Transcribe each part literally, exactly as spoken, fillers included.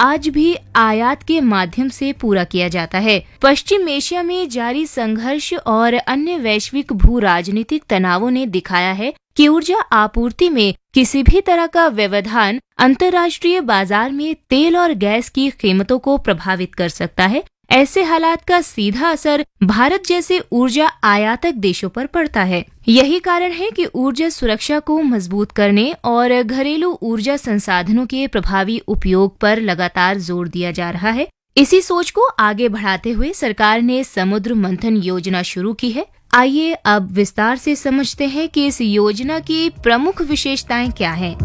आज भी आयात के माध्यम से पूरा किया जाता है। पश्चिम एशिया में जारी संघर्ष और अन्य वैश्विक भू राजनीतिक तनावों ने दिखाया है कि ऊर्जा आपूर्ति में किसी भी तरह का व्यवधान अंतर्राष्ट्रीय बाजार में तेल और गैस की कीमतों को प्रभावित कर सकता है। ऐसे हालात का सीधा असर भारत जैसे ऊर्जा आयातक देशों पर पड़ता है। यही कारण है कि ऊर्जा सुरक्षा को मजबूत करने और घरेलू ऊर्जा संसाधनों के प्रभावी उपयोग पर लगातार जोर दिया जा रहा है। इसी सोच को आगे बढ़ाते हुए सरकार ने समुद्र मंथन योजना शुरू की है। आइए अब विस्तार से समझते हैं कि इस योजना की प्रमुख विशेषताएं क्या हैं।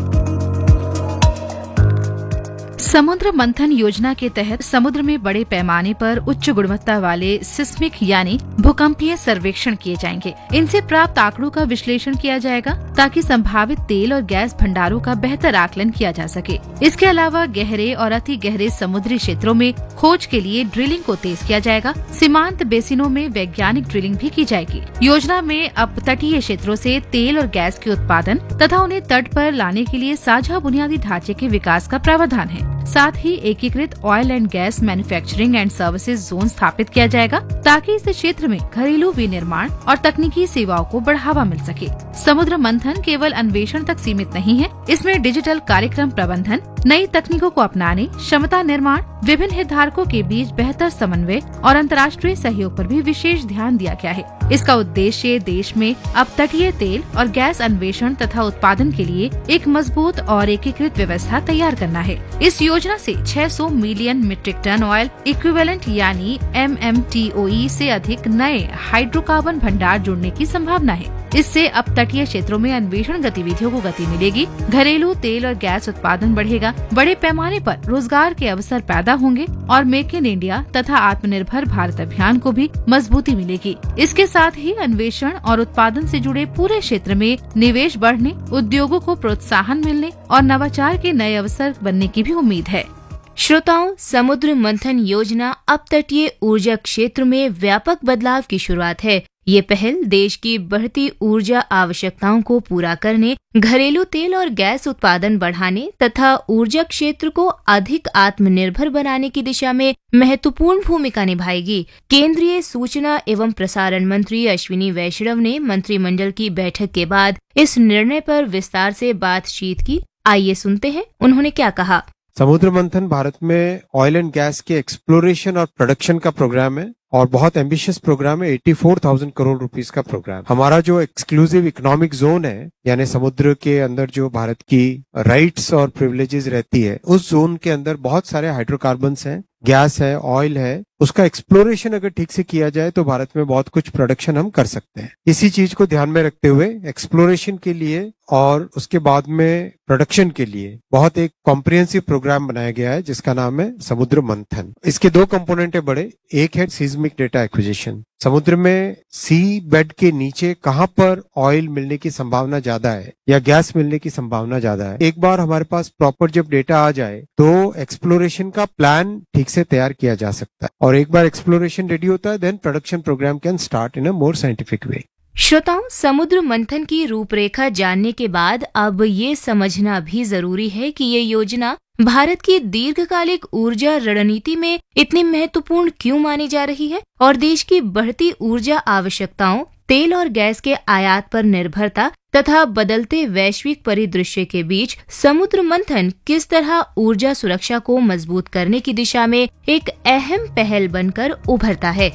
समुद्र मंथन योजना के तहत समुद्र में बड़े पैमाने पर उच्च गुणवत्ता वाले सिस्मिक यानी भूकंपीय सर्वेक्षण किए जाएंगे। इनसे प्राप्त आंकड़ों का विश्लेषण किया जाएगा ताकि संभावित तेल और गैस भंडारों का बेहतर आकलन किया जा सके। इसके अलावा गहरे और अति गहरे समुद्री क्षेत्रों में खोज के लिए ड्रिलिंग को तेज किया जाएगा। सीमांत बेसिनों में वैज्ञानिक ड्रिलिंग भी की जाएगी। योजना में अब तटीय क्षेत्रों से तेल और गैस के उत्पादन तथा उन्हें तट पर लाने के लिए साझा बुनियादी ढांचे के विकास का प्रावधान है। साथ ही एकीकृत oil and gas manufacturing and services zone स्थापित किया जाएगा ताकि इस क्षेत्र में घरेलू विनिर्माण और तकनीकी सेवाओं को बढ़ावा मिल सके। समुद्र मंथन केवल अन्वेषण तक सीमित नहीं है, इसमें डिजिटल कार्यक्रम प्रबंधन, नई तकनीकों को अपनाने, क्षमता निर्माण, विभिन्न हितधारकों के बीच बेहतर समन्वय और अंतर्राष्ट्रीय सहयोग पर भी विशेष ध्यान दिया गया है। इसका उद्देश्य देश में अब तटीय तेल और गैस अन्वेषण तथा उत्पादन के लिए एक मजबूत और एकीकृत व्यवस्था तैयार करना है। इस योजना से छह सौ million metric ton oil equivalent यानी एम एम टी ओ ई से अधिक नए हाइड्रोकार्बन भंडार जुड़ने की संभावना है। इससे अब तटीय क्षेत्रों में अन्वेषण गतिविधियों को गति मिलेगी, घरेलू तेल और गैस उत्पादन बढ़ेगा, बड़े पैमाने पर रोजगार के अवसर पैदा होंगे और मेक इन इंडिया तथा आत्मनिर्भर भारत अभियान को भी मजबूती मिलेगी। इसके साथ ही अन्वेषण और उत्पादन से जुड़े पूरे क्षेत्र में निवेश बढ़ने, उद्योगों को प्रोत्साहन मिलने और नवाचार के नए अवसर बनने की भी उम्मीद है। श्रोताओं, समुद्र मंथन योजना अब तटीय ऊर्जा क्षेत्र में व्यापक बदलाव की शुरुआत है। ये पहल देश की बढ़ती ऊर्जा आवश्यकताओं को पूरा करने, घरेलू तेल और गैस उत्पादन बढ़ाने तथा ऊर्जा क्षेत्र को अधिक आत्मनिर्भर बनाने की दिशा में महत्वपूर्ण भूमिका निभाएगी। केंद्रीय सूचना एवं प्रसारण मंत्री अश्विनी वैष्णव ने मंत्रिमंडल की बैठक के बाद इस निर्णय पर विस्तार से बातचीत की। आइए सुनते हैं उन्होंने क्या कहा। समुद्र मंथन भारत में ऑयल एंड गैस के एक्सप्लोरेशन और प्रोडक्शन का प्रोग्राम है और बहुत एम्बिशियस प्रोग्राम है। चौरासी हज़ार करोड़ रुपीस का प्रोग्राम। हमारा जो एक्सक्लूसिव इकोनॉमिक जोन है, यानी समुद्र के अंदर जो भारत की राइट्स और प्रिविलेजेस रहती है, उस जोन के अंदर बहुत सारे हाइड्रोकार्बन्स हैं, गैस है, ऑयल है। उसका एक्सप्लोरेशन अगर ठीक से किया जाए तो भारत में बहुत कुछ प्रोडक्शन हम कर सकते हैं। इसी चीज को ध्यान में रखते हुए एक्सप्लोरेशन के लिए और उसके बाद में प्रोडक्शन के लिए बहुत एक कॉम्प्रिहेंसिव प्रोग्राम बनाया गया है जिसका नाम है समुद्र मंथन। इसके दो कंपोनेंट है बड़े। एक है सीज्मिक डेटा एक्विजिशन। समुद्र में सी बेड के नीचे कहां पर ऑयल मिलने की संभावना ज्यादा है या गैस मिलने की संभावना ज्यादा है। एक बार हमारे पास प्रॉपर जब डेटा आ जाए तो एक्सप्लोरेशन का प्लान ठीक से तैयार किया जा सकता है और एक बार एक्सप्लोरेशन रेडी होता है then production programme can start in a more scientific way. श्रोताओं, समुद्र मंथन की रूपरेखा जानने के बाद अब ये समझना भी जरूरी है कि ये योजना भारत की दीर्घकालिक ऊर्जा रणनीति में इतनी महत्वपूर्ण क्यों मानी जा रही है और देश की बढ़ती ऊर्जा आवश्यकताओं, तेल और गैस के आयात पर निर्भरता तथा बदलते वैश्विक परिदृश्य के बीच समुद्र मंथन किस तरह ऊर्जा सुरक्षा को मजबूत करने की दिशा में एक अहम पहल बनकर उभरता है।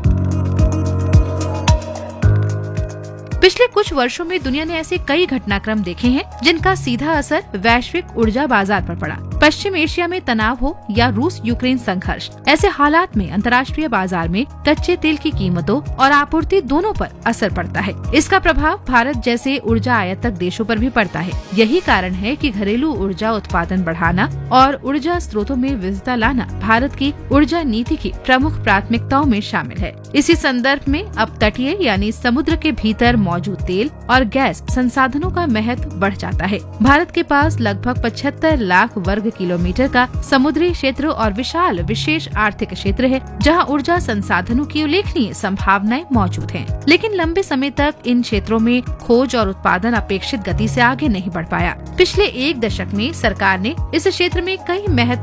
पिछले कुछ वर्षों में दुनिया ने ऐसे कई घटनाक्रम देखे हैं जिनका सीधा असर वैश्विक ऊर्जा बाजार पर पड़ा। पश्चिम एशिया में तनाव हो या रूस यूक्रेन संघर्ष, ऐसे हालात में अंतर्राष्ट्रीय बाजार में कच्चे तेल की कीमतों और आपूर्ति दोनों पर असर पड़ता है। इसका प्रभाव भारत जैसे ऊर्जा आयातक देशों पर भी पड़ता है। यही कारण है कि घरेलू ऊर्जा उत्पादन बढ़ाना और ऊर्जा स्रोतों में विविधता लाना भारत की ऊर्जा नीति की प्रमुख प्राथमिकताओं में शामिल है। इसी संदर्भ में अब तटीय यानी समुद्र के भीतर मौजूद तेल और गैस संसाधनों का महत्व बढ़ जाता है। भारत के पास लगभग पचहत्तर लाख वर्ग किलोमीटर का समुद्री क्षेत्र और विशाल विशेष आर्थिक क्षेत्र है जहां ऊर्जा संसाधनों की उल्लेखनीय संभावनाएं मौजूद हैं। लेकिन लंबे समय तक इन क्षेत्रों में खोज और उत्पादन अपेक्षित गति से आगे नहीं बढ़ पाया। पिछले एक दशक में सरकार ने इस क्षेत्र में कई महत्व